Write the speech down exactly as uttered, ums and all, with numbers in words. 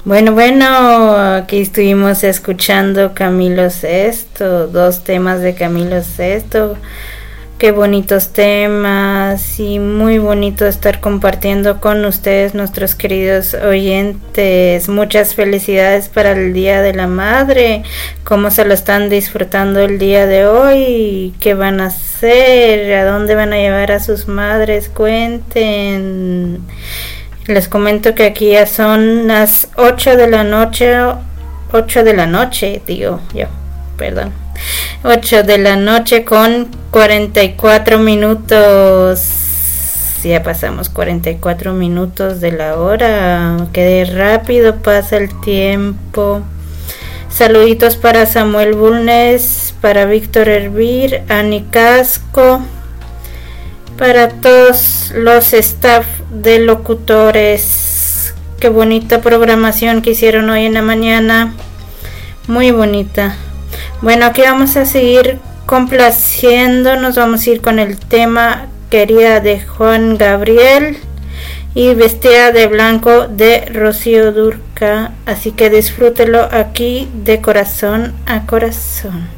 Bueno, bueno, aquí estuvimos escuchando Camilo Sesto, dos temas de Camilo Sesto. Qué bonitos temas y muy bonito estar compartiendo con ustedes, nuestros queridos oyentes. Muchas felicidades para el Día de la Madre. ¿Cómo se lo están disfrutando el día de hoy? ¿Qué van a hacer? ¿A dónde van a llevar a sus madres? Cuenten. Les comento que aquí ya son las ocho de la noche, ocho de la noche, digo yo, perdón. ocho de la noche con cuarenta y cuatro minutos. Ya pasamos cuarenta y cuatro minutos de la hora. Qué rápido pasa el tiempo. Saluditos para Samuel Bulnes, para Víctor Hervir, Ani Casco, para todos los staff de locutores. Qué bonita programación que hicieron hoy en la mañana. Muy bonita. Bueno, aquí vamos a seguir complaciendo. Nos vamos a ir con el tema Querida de Juan Gabriel y Vestida de Blanco de Rocío Dúrcal. Así que disfrútelo aquí de corazón a corazón.